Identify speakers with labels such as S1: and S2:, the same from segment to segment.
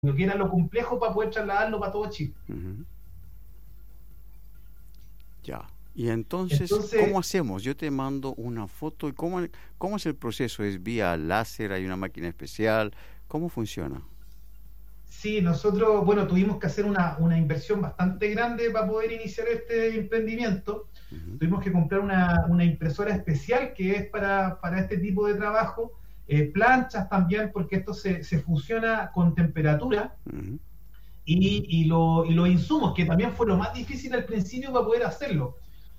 S1: que era lo complejo para poder trasladarlo para todo Chile.
S2: Ujú. Ya. Y entonces,
S1: Entonces,
S2: ¿cómo hacemos? Yo te mando una foto y ¿cómo es el proceso? ¿Es vía láser? ¿Hay una máquina especial? ¿Cómo funciona?
S1: sí, nosotros, bueno, tuvimos que hacer una inversión bastante grande para poder iniciar este emprendimiento.
S2: Ujú,
S1: Tuvimos que comprar una impresora especial que es para este tipo de trabajo, planchas también, porque esto se fusiona con temperatura
S2: ujú,
S1: y los insumos, que también fue lo más difícil al principio para poder hacerlo.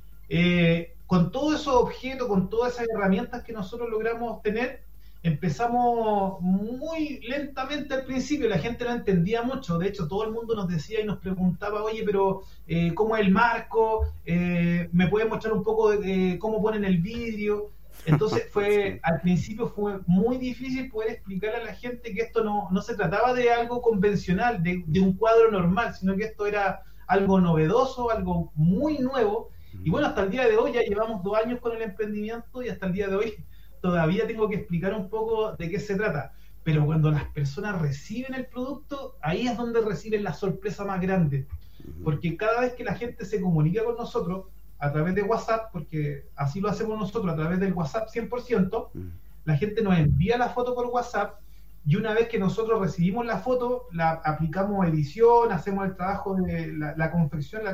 S1: Con todos esos objetos, con todas esas herramientas que nosotros logramos tener, empezamos muy lentamente al principio, la gente no entendía mucho, de hecho todo el mundo nos decía y nos preguntaba, oye, pero ¿cómo es el marco? ¿Me puede mostrar un poco de cómo ponen el vidrio? Entonces
S2: sí,
S1: al principio fue muy difícil poder explicar a la gente que esto no se trataba de algo convencional, de un cuadro normal, sino que esto era algo novedoso, algo muy nuevo. Y
S2: ujú,
S1: bueno, hasta el día de hoy ya llevamos 2 años con el emprendimiento y hasta el día de hoy todavía tengo que explicar un poco de qué se trata. Pero cuando las personas reciben el producto, ahí es donde reciben la sorpresa más grande.
S2: ujú,
S1: Porque cada vez que la gente se comunica con nosotros a través de WhatsApp, porque así lo hacemos nosotros a través del WhatsApp 100%,
S2: ujú.
S1: la gente nos envía la foto por WhatsApp y una vez que nosotros recibimos la foto, la aplicamos edición, hacemos el trabajo de la confección,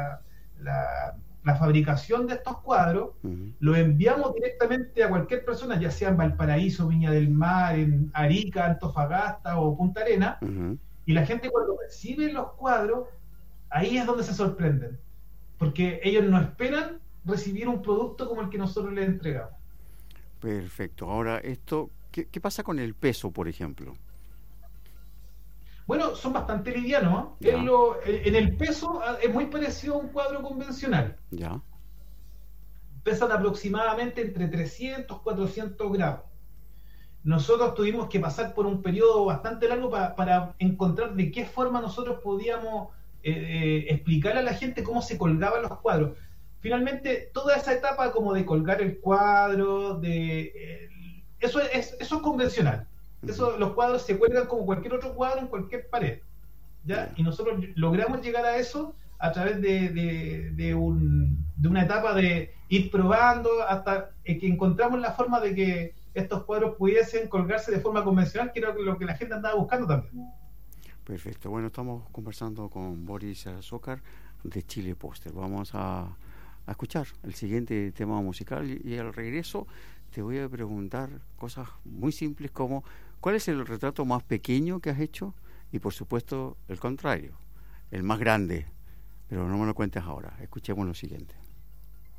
S1: la, la fabricación de estos cuadros,
S2: Ujú.
S1: lo enviamos directamente a cualquier persona, ya sea en Valparaíso, Viña del Mar, en Arica, Antofagasta o Punta Arenas,
S2: Ujú.
S1: y la gente cuando recibe los cuadros, ahí es donde se sorprenden, porque ellos no esperan recibir un producto como el que nosotros les entregamos.
S2: Perfecto. Ahora, ¿qué pasa con el peso, por ejemplo?
S1: Bueno, son bastante livianos, ¿eh?
S2: Ya,
S1: En el peso es muy parecido a un cuadro convencional.
S2: ya.
S1: Pesan aproximadamente entre 300 y 400 gramos. Nosotros tuvimos que pasar por un periodo bastante largo para encontrar de qué forma nosotros podíamos explicar a la gente cómo se colgaban los cuadros. Finalmente, toda esa etapa como de colgar el cuadro, eso es convencional.
S2: Ujú.
S1: Eso, los cuadros se cuelgan como cualquier otro cuadro en cualquier pared. ¿Ya?
S2: Ya.
S1: Y nosotros logramos llegar a eso a través de una etapa de ir probando hasta que encontramos la forma de que estos cuadros pudiesen colgarse de forma convencional, que era lo que la gente andaba buscando también.
S2: Perfecto. Bueno, estamos conversando con Boris Azócar de Chile Póster. Vamos a escuchar el siguiente tema musical y al regreso te voy a preguntar cosas muy simples como ¿cuál es el retrato más pequeño que has hecho? Y por supuesto el contrario, el más grande. Pero no me lo cuentes ahora. Escuchemos lo siguiente.